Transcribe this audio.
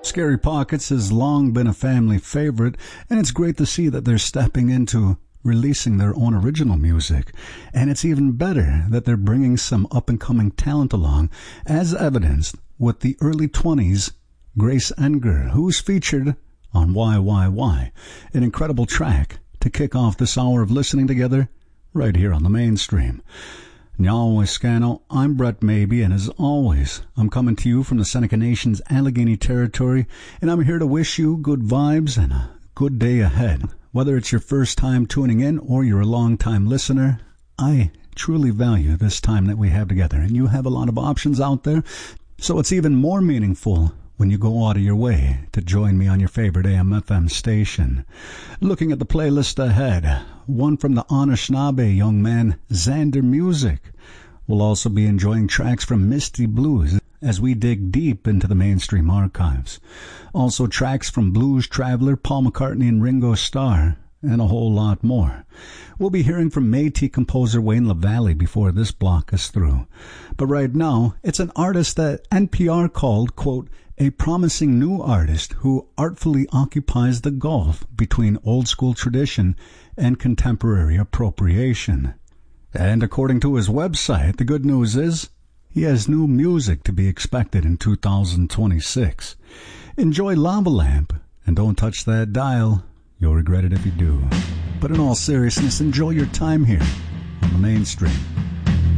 Scary Pockets has long been a family favorite, and it's great to see that they're stepping into releasing their own original music. And it's even better that they're bringing some up-and-coming talent along, as evidenced with the early 20s Grace Enger, who's featured on Why, an incredible track to kick off this hour of listening together right here on the Mainstream. Nyawwe Scano, I'm Brett Maybe, and as always, I'm coming to you from the Seneca Nation's Allegheny Territory, and I'm here to wish you good vibes and a good day ahead. Whether it's your first time tuning in or you're a long-time listener, I truly value this time that we have together, and you have a lot of options out there, so it's even more meaningful when you go out of your way to join me on your favorite AM/FM station. Looking at the playlist ahead, one from the Anishinaabe young man Xander Music. We'll also be enjoying tracks from Misty Blues as we dig deep into the Mainstream archives. Also tracks from Blues Traveler, Paul McCartney and Ringo Starr, and a whole lot more. We'll be hearing from Métis composer Wayne LaValle before this block is through. But right now, it's an artist that NPR called, quote, a promising new artist who artfully occupies the gulf between old-school tradition and contemporary appropriation. And according to his website, the good news is he has new music to be expected in 2026. Enjoy Lava Lamp, and don't touch that dial. You'll regret it if you do. But in all seriousness, enjoy your time here on the Mainstream.